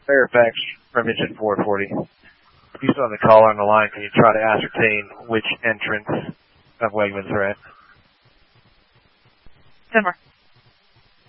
Fairfax from engine 440. If you still have the caller on the line, can you try to ascertain which entrance of Wegmans are at? Denver.